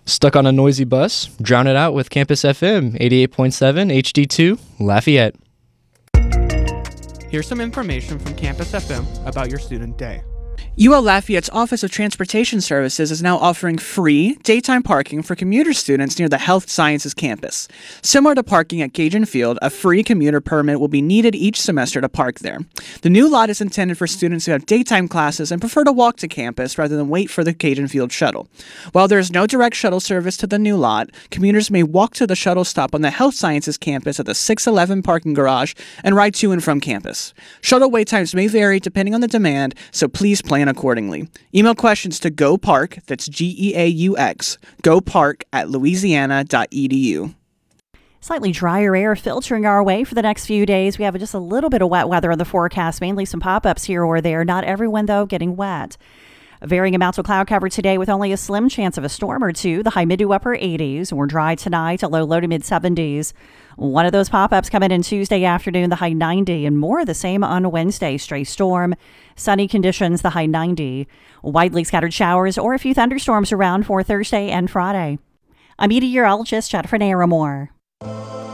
Stuck on a noisy bus? Drown it out with Campus FM 88.7 HD2 Lafayette. Here's some information from Campus FM about your student day. UL Lafayette's Office of Transportation Services is now offering free daytime parking for commuter students near the Health Sciences campus. Similar to parking at Cajun Field, a free commuter permit will be needed each semester to park there. The new lot is intended for students who have daytime classes and prefer to walk to campus rather than wait for the Cajun Field shuttle. While there is no direct shuttle service to the new lot, commuters may walk to the shuttle stop on the Health Sciences campus at the 611 parking garage and ride to and from campus. Shuttle wait times may vary depending on the demand, so please plan accordingly. Email questions to GoPark, that's GEAUX, gopark@louisiana.edu. Slightly drier air filtering our way for the next few days. We have just a little bit of wet weather in the forecast, mainly some pop-ups here or there. Not everyone, though, getting wet. Varying amounts of cloud cover today with only a slim chance of a storm or two. The high mid to upper 80s. We're dry tonight, a low to mid 70s. One of those pop-ups coming in Tuesday afternoon, the high 90, and more of the same on Wednesday. Stray storm, sunny conditions, the high 90. Widely scattered showers or a few thunderstorms around for Thursday and Friday. I'm meteorologist Jennifer Naramore.